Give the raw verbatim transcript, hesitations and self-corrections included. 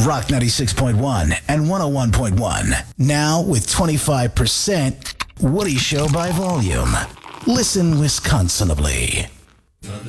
Rock ninety-six point one and one oh one point one. Now with twenty-five percent Woody Show by volume. Listen Wisconsinably.